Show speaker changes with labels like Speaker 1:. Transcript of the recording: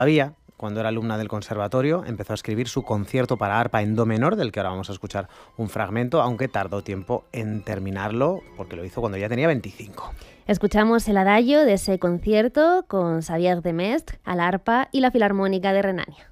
Speaker 1: Todavía, cuando era alumna del conservatorio, empezó a escribir su concierto para arpa en do menor, del que ahora vamos a escuchar un fragmento, aunque tardó tiempo en terminarlo, porque lo hizo cuando ya tenía 25.
Speaker 2: Escuchamos el adagio de ese concierto con Xavier de Mestre a la arpa y la Filarmónica de Renania.